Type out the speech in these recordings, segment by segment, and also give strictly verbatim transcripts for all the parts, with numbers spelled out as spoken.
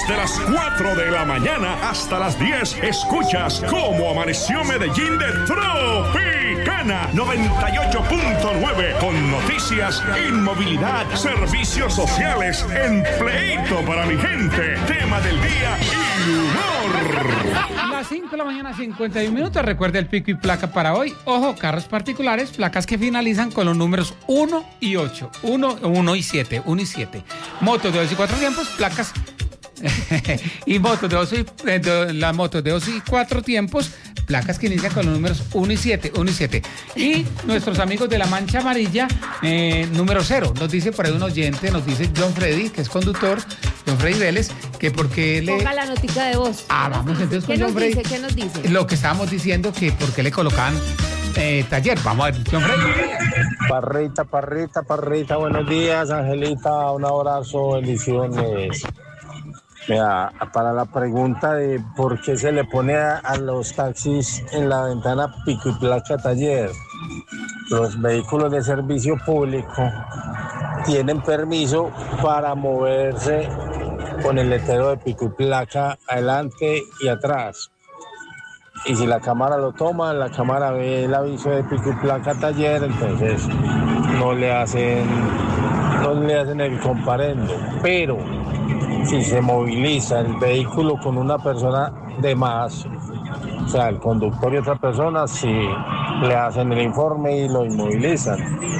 Desde las cuatro de la mañana hasta las diez, escuchas Cómo Amaneció Medellín de Tropicana noventa y ocho punto nueve, con noticias, inmovilidad, servicios sociales, empleito para mi gente, tema del día y humor. Las cinco de la mañana, cincuenta y un minutos. Recuerde el pico y placa para hoy. Ojo, carros particulares, placas que finalizan con los números uno y ocho. uno y siete. uno y siete. Motos de dos y cuatro tiempos, placas. y motos de dos y, de, las motos de dos y cuatro tiempos, placas que inician con los números uno y siete. uno y siete. Y nuestros amigos de la Mancha Amarilla, eh, número cero. Nos dice por ahí un oyente, nos dice John Freddy, que es conductor, John Freddy Vélez, que porque le... Ponga la notica de voz. Ah, vamos entonces con ¿Qué John nos Freddy. dice? ¿Qué nos dice? Lo que estábamos diciendo, que por qué le colocaban eh, taller. Vamos a ver, John Freddy. Parrita, parrita, parrita, buenos días, Angelita, un abrazo, bendiciones. Mira, para la pregunta de por qué se le pone a, a los taxis en la ventana pico y placa taller, los vehículos de servicio público tienen permiso para moverse con el letrero de pico y placa adelante y atrás. Y si la cámara lo toma, la cámara ve el aviso de pico y placa taller, entonces no le hacen, no le hacen el comparendo. Pero si se moviliza el vehículo con una persona de más, o sea, el conductor y otra persona, sí le hacen el informe y lo inmovilizan.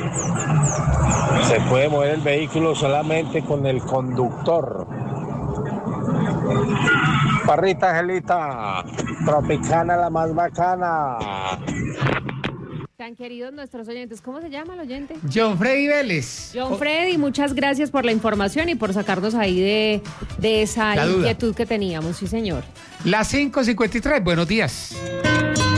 Se puede mover el vehículo solamente con el conductor. Parrita, Angelita, Tropicana la más bacana. Tan queridos nuestros oyentes, ¿cómo se llama el oyente? John Freddy Vélez. John Freddy, muchas gracias por la información y por sacarnos ahí de, de esa La duda. inquietud que teníamos, sí señor. Las cinco cincuenta y tres, buenos días.